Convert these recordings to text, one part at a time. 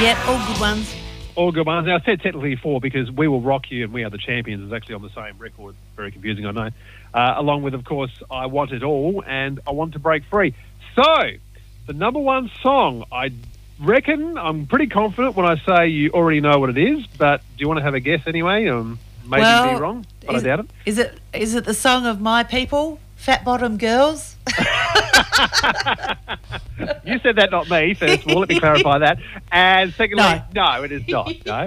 Yep, all good ones. All good ones. Now, I said technically 4 because We Will Rock You and We Are the Champions is actually on the same record. Very confusing, I know. Along with, of course, I Want It All and I Want to Break Free. So, the number one song, I reckon, I'm pretty confident when I say you already know what it is, but do you want to have a guess anyway? Maybe be wrong, but I doubt it. Is it the song of My People, Fat Bottom Girls? You said that, not me, first of all. Let me clarify that. And secondly, no it is not. No.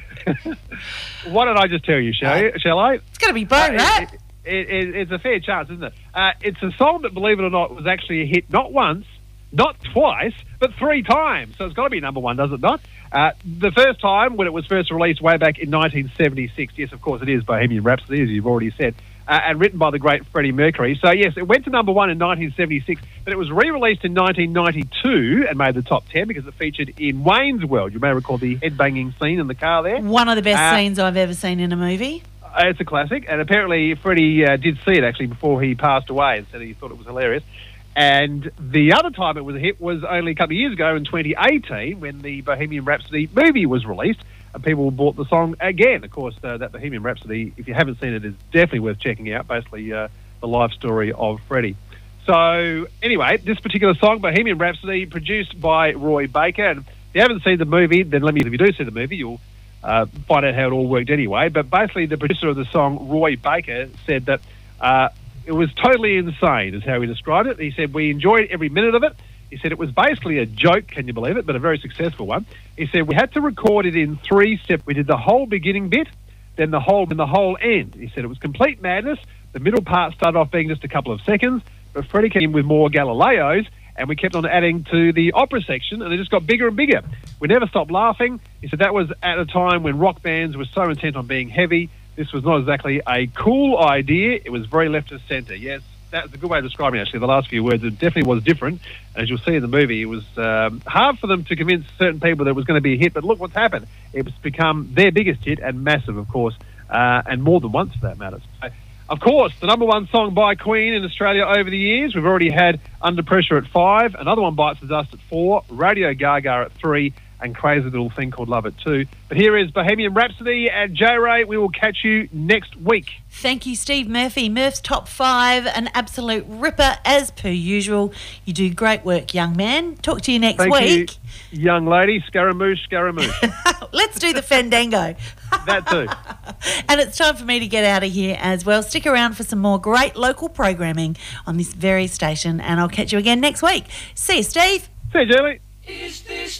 Why don't I just tell you, shall I? It's going to be both, right? It's a fair chance, isn't it? It's a song that, believe it or not, was actually a hit not once, not twice, but 3 times. So it's got to be number one, does it not? The first time, when it was first released way back in 1976, yes, of course it is Bohemian Rhapsody, as you've already said, and written by the great Freddie Mercury. So, yes, it went to number one in 1976, but it was re-released in 1992 and made the top 10 because it featured in Wayne's World. You may recall the headbanging scene in the car there. One of the best scenes I've ever seen in a movie. It's a classic, and apparently Freddie did see it, actually, before he passed away and said he thought it was hilarious. And the other time it was a hit was only a couple of years ago in 2018 when the Bohemian Rhapsody movie was released. And people bought the song again. Of course, that Bohemian Rhapsody, if you haven't seen it, is definitely worth checking out. Basically, the life story of Freddie. So, anyway, this particular song, Bohemian Rhapsody, produced by Roy Baker. And if you haven't seen the movie, then if you do see the movie, you'll find out how it all worked anyway. But basically, the producer of the song, Roy Baker, said that it was totally insane, is how he described it. He said, we enjoyed every minute of it. He said it was basically a joke, can you believe it, but a very successful one. He said we had to record it in 3 steps. We did the whole beginning bit, then the whole end. He said it was complete madness. The middle part started off being just a couple of seconds, but Freddie came in with more Galileos, and we kept on adding to the opera section, and it just got bigger and bigger. We never stopped laughing. He said that was at a time when rock bands were so intent on being heavy. This was not exactly a cool idea. It was very left of centre. Yes, that's a good way of describing it, actually. The last few words, it definitely was different. As you'll see in the movie, it was hard for them to convince certain people that it was going to be a hit. But look what's happened. It's become their biggest hit, and massive, of course, and more than once, for that matter. So, of course, the number one song by Queen in Australia over the years. We've already had Under Pressure at 5. Another one bites the dust at 4. Radio Gaga at 3. And Crazy Little Thing Called Love at 2. But here is Bohemian Rhapsody and J-Ray. We will catch you next week. Thank you, Steve Murphy. Murph's Top 5, an absolute ripper as per usual. You do great work, young man. Talk to you next week. Thank you, young lady. Scaramouche, Scaramouche. Let's do the Fandango. That too. And it's time for me to get out of here as well. Stick around for some more great local programming on this very station, and I'll catch you again next week. See you, Steve. See you, Julie.